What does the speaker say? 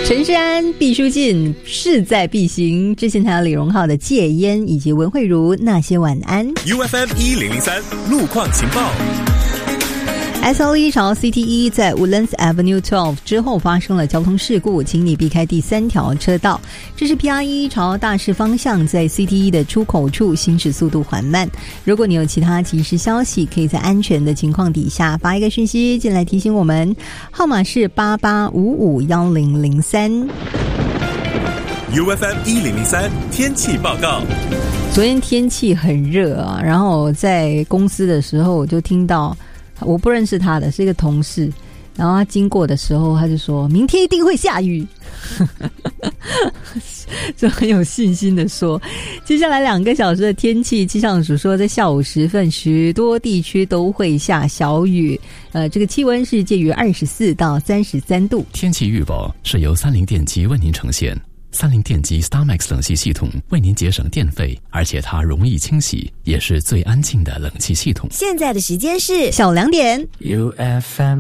陈世安毕书尽，势在必行。之前还有李荣浩的戒烟，以及文慧茹那些晚安。 UFM 1003路况情报。 SL1 朝 CT1 在 Woodlands Avenue 12之后发生了交通事故，请你避开第3条车道。这是 PR1 朝大市方向在 CT1 的出口处行驶速度缓慢。如果你有其他即时消息，可以在安全的情况底下发一个讯息进来提醒我们，号码是88551003。 UFM 1003天气报告。 昨天天气很热啊，然后我在公司的时候我就听到，我不认识他的，是一个同事，然后他经过的时候他就说明天一定会下雨就很有信心的说接下来2个小时的天气，气象署说在下午时分许多地区都会下小雨，这个气温是介于24到33度。 天气预报是由三菱电机为您呈现。三菱电机 StarMax 冷气系统为您节省电费，而且它容易清洗，也是最安静的冷气系统。 现在的时间是小2点。 UFM